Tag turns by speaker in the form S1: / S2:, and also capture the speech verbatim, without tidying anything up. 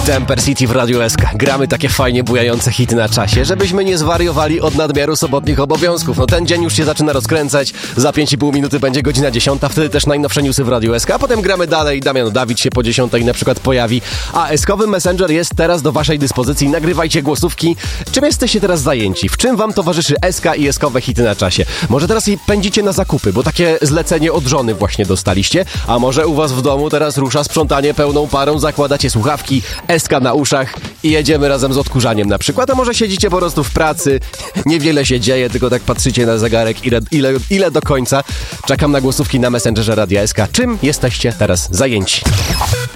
S1: Temper City w Radiu S K. Gramy takie fajnie bujające hity na czasie, żebyśmy nie zwariowali od nadmiaru sobotnich obowiązków. No ten dzień już się zaczyna rozkręcać, za pięć i pół minuty będzie godzina dziesiąta, wtedy też najnowsze newsy w Radiu S K, a potem gramy dalej, Damian Dawid się po dziesiątej na przykład pojawi, a eskowy Messenger jest teraz do waszej dyspozycji. Nagrywajcie głosówki. Czym jesteście teraz zajęci? W czym wam towarzyszy S K i eskowe hity na czasie? Może teraz i pędzicie na zakupy, bo takie zlecenie od żony właśnie dostaliście, a może u was w domu teraz rusza sprzątanie pełną parą, zakładacie słuchawki, S K na uszach i jedziemy razem z odkurzaniem na przykład, a może siedzicie po prostu w pracy, niewiele się dzieje, tylko tak patrzycie na zegarek, ile, ile, ile do końca. Czekam na głosówki na Messengerze Radia S K. Czym jesteście teraz zajęci?